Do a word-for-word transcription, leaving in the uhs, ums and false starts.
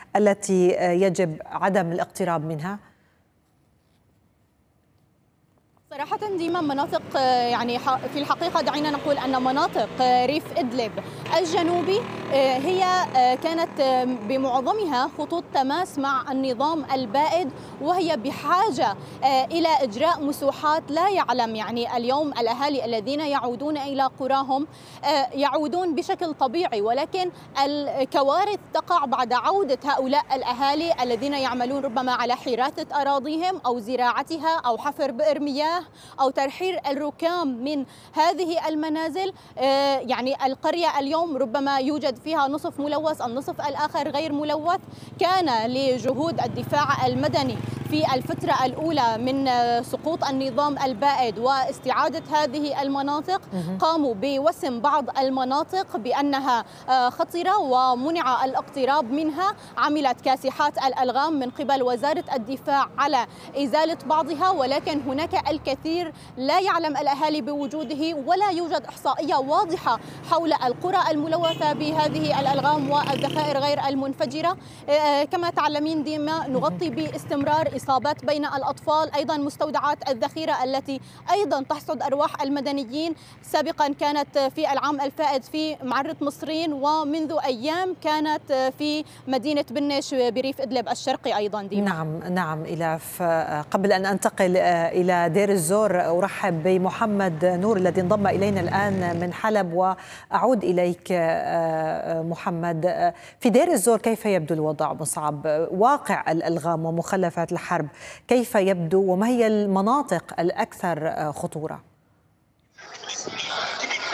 التي يجب عدم الاقتراب منها؟ صراحة ديما مناطق يعني في الحقيقة دعينا نقول أن مناطق ريف إدلب الجنوبي هي كانت بمعظمها خطوط تماس مع النظام البائد، وهي بحاجة إلى إجراء مسوحات. لا يعلم يعني اليوم الأهالي الذين يعودون إلى قراهم يعودون بشكل طبيعي، ولكن الكوارث تقع بعد عودة هؤلاء الأهالي الذين يعملون ربما على حراثة أراضيهم أو زراعتها أو حفر بئر مياه أو ترحيل الركام من هذه المنازل. يعني القرية اليوم ربما يوجد فيها نصف ملوث، النصف الآخر غير ملوث. كان لجهود الدفاع المدني في الفترة الأولى من سقوط النظام البائد واستعادة هذه المناطق قاموا بوسم بعض المناطق بأنها خطرة ومنع الاقتراب منها. عملت كاسحات الألغام من قبل وزارة الدفاع على إزالة بعضها، ولكن هناك الكثير لا يعلم الأهالي بوجوده، ولا يوجد إحصائية واضحة حول القرى الملوثة بهذه الألغام والذخائر غير المنفجرة. كما تعلمين ديما نغطي باستمرار إصابات بين الأطفال، أيضا مستودعات الذخيرة التي أيضا تحصد أرواح المدنيين. سابقا كانت في العام الفائت في معرة مصرين، ومنذ أيام كانت في مدينة بنش بريف إدلب الشرقي أيضا ديما. نعم نعم إلاف. قبل أن أنتقل إلى دير الزور أرحب بمحمد نور الذي انضم إلينا الآن من حلب، وأعود إليك محمد. في دير الزور كيف يبدو الوضع مصعب؟ واقع الألغام ومخلفات الحرب كيف يبدو، وما هي المناطق الأكثر خطورة؟